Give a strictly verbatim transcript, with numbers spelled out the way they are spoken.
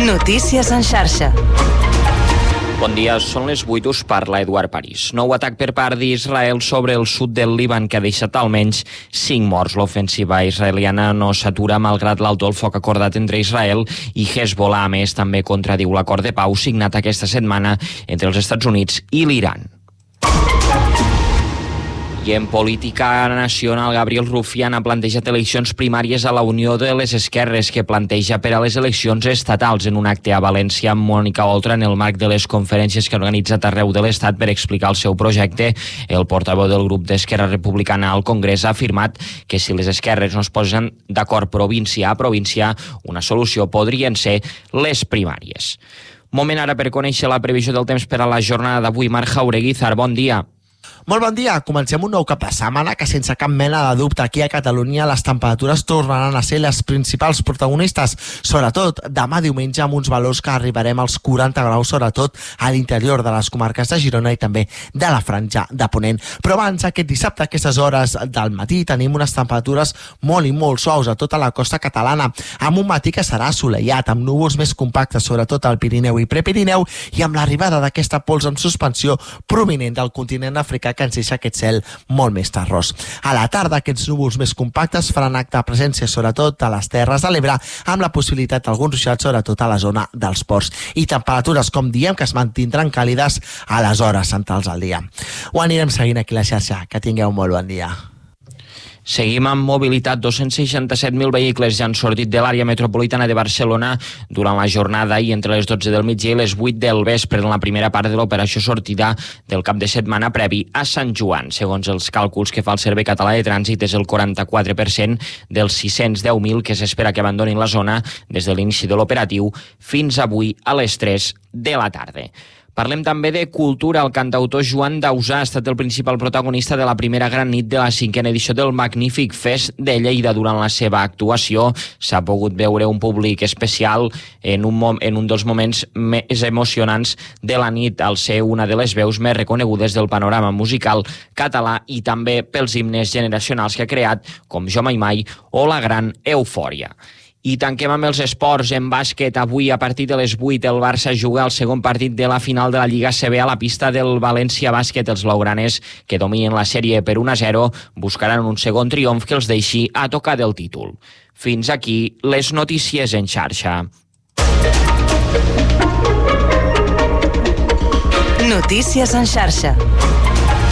Notícies en xarxa. Bon dia, són les vuit, us parla Eduard París. Nou atac per part d'Israel sobre el sud del Líban que ha deixat almenys cinc morts. L'ofensiva israeliana no s'atura malgrat l'alto el foc acordat entre Israel i Hezbollah. A més, també contradiu l'acord de pau signat aquesta setmana entre els Estats Units i l'Iran. I en política nacional, Gabriel Rufián ha plantejat eleccions primàries a la Unió de les Esquerres, que planteja per a les eleccions estatals en un acte a València amb Mònica Oltra en el marc de les conferències que ha organitzat arreu de l'Estat per explicar el seu projecte. El portaveu del grup d'Esquerra Republicana al Congrés ha afirmat que si les esquerres no es posen d'acord província a província, una solució podrien ser les primàries. Moment ara per conèixer la previsió del temps per a la jornada d'avui. Marc Jaureguizar, bon dia. Molt bon dia. Comencem un nou cap de setmana que sense cap mena de dubte aquí a Catalunya les temperatures tornaran a ser les principals protagonistes, sobretot demà diumenge amb uns valors que arribarem als quaranta graus, sobretot a l'interior de les comarques de Girona i també de la franja de Ponent. Però abans, aquest dissabte, a aquestes hores del matí, tenim unes temperatures molt i molt suaus a tota la costa catalana, amb un matí que serà assolellat, amb núvols més compactes, sobretot al Pirineu i Prepirineu, i amb l'arribada d'aquesta pols en suspensió provinent del continent africà que ens deixa aquest cel molt més terrós. A la tarda, aquests núvols més compactes faran acte de presència, sobretot a les Terres de l'Ebre, amb la possibilitat d'alguns ruixats, sobretot a la zona dels ports. I temperatures, com diem, que es mantindran càlides a les hores centrals del dia. Ho anirem seguint aquí a la xarxa. Que tingueu molt bon dia. Seguim amb mobilitat. dos-cents seixanta-set mil vehicles ja han sortit de l'àrea metropolitana de Barcelona durant la jornada i entre les dotze del migdia i les vuit del vespre en la primera part de l'operació sortida del cap de setmana previ a Sant Joan. Segons els càlculs que fa el Servei Català de Trànsit, és el quaranta-quatre per cent dels sis-cents deu mil que s'espera que abandonin la zona des de l'inici de l'operatiu fins avui a les tres de la tarda. Parlem també de cultura. El cantautor Joan Dausà ha estat el principal protagonista de la primera gran nit de la cinquena edició del Magnífic Fest de Lleida. Durant la seva actuació s'ha pogut veure un públic especial en un, mom- en un dels moments més emocionants de la nit, al ser una de les veus més reconegudes del panorama musical català i també pels himnes generacionals que ha creat, com Jo Mai Mai o La Gran Eufòria. I tanquem amb els esports. En bàsquet, avui a partir de les vuit el Barça juga el segon partit de la final de la Lliga A C B a la pista del València Bàsquet. Els blaugranes, que dominen la sèrie per un a zero, buscaran un segon triomf que els deixi a tocar del títol. Fins aquí les notícies en xarxa. Notícies en xarxa.